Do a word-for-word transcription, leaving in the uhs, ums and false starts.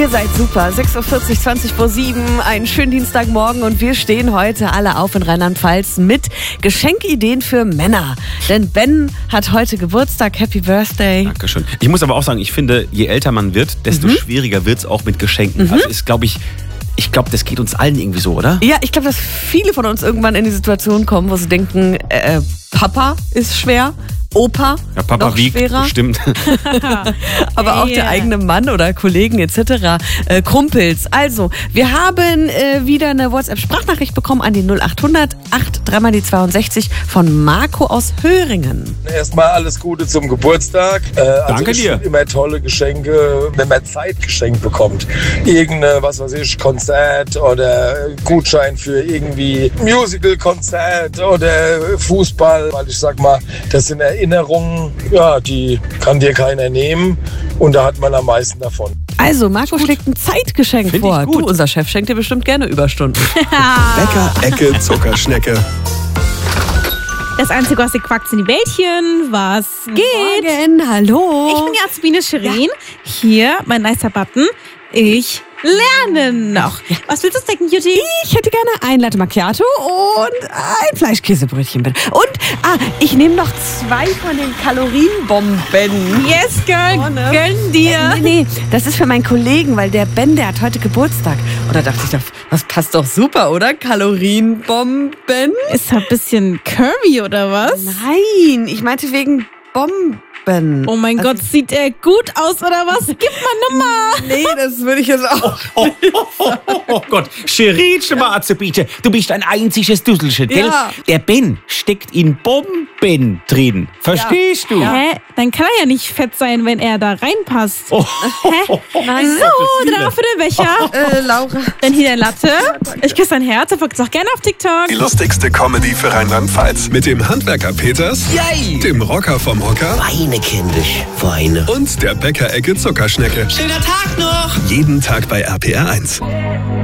Ihr seid super. sechs Uhr vierzig, zwanzig vor sieben, einen schönen Dienstagmorgen und wir stehen heute alle auf in Rheinland-Pfalz mit Geschenkideen für Männer. Denn Ben hat heute Geburtstag. Happy Birthday. Dankeschön. Ich muss aber auch sagen, ich finde, je älter man wird, desto mhm. schwieriger wird es auch mit Geschenken. Mhm. Also ist, glaube ich, ich glaube, das geht uns allen irgendwie so, oder? Ja, ich glaube, dass viele von uns irgendwann in die Situation kommen, wo sie denken, äh, Papa ist schwer. Opa, ja, Papa noch wiegt, schwerer. Bestimmt. Aber auch der eigene Mann oder Kollegen et cetera. Äh, Kumpels. Also, wir haben äh, wieder eine WhatsApp-Sprachnachricht bekommen an die null acht hundert acht drei mal die zweiundsechzig von Marco aus Höringen. Erstmal alles Gute zum Geburtstag. Äh, also Danke dir. Immer tolle Geschenke, wenn man Zeit geschenkt bekommt. Irgendeine, was weiß ich, Konzert oder Gutschein für irgendwie Musical-Konzert oder Fußball. Weil ich sag mal, das sind Erinnerungen, ja, die kann dir keiner nehmen und da hat man am meisten davon. Also, Marco schlägt ein Zeitgeschenk Find vor. ich gut. Du, unser Chef, schenkt dir bestimmt gerne Überstunden. Bäcker, Ecke, Zuckerschnecke. Das einzige, was ihr quackt, sind die Bällchen. Was geht? Morgen, hallo. Ich bin die Azubine Shirin. Hier, mein nicer Button. Ich lerne noch. Was willst du snacken, Cutie? Ich hätte gerne ein Latte Macchiato und ein Fleischkäsebrötchen, bitte. Und, ah, ich nehme noch zwei von den Kalorienbomben. Yes, girl, Oh, ne? gönn dir. Äh, nee, nee, das ist für meinen Kollegen, weil der Ben, der hat heute Geburtstag. Und da dachte ich, doch, das passt doch super, oder? Kalorienbomben? Ist ein bisschen curvy, oder was? Nein, ich meinte wegen Bomben. Oh mein Also- Gott, sieht er gut aus, oder was? Gib mal Nummer. Nee, das würde ich jetzt auch. Oh, oh, oh, oh, oh Gott, Shirin Schwarzebiete, du bist ein einziges Dusselchen, gell? Ja. Der Ben steckt in Bomben drin. Verstehst du? Hä? Dann kann er ja nicht fett sein, wenn er da reinpasst. Oh, Hä? Nein. So, drauf für den Becher. Äh, Laura. Dann hier dein Latte. Ich küsse dein Herz. Folgt auch gerne auf TikTok. Die lustigste Comedy für Rheinland-Pfalz. Mit dem Handwerker Peters, Yay! dem Rocker vom Hocker Weine, kindisch, Weine. und der Bäcker-Ecke Zuckerschnecke. Schöner Tag noch! Jeden Tag bei R P R eins.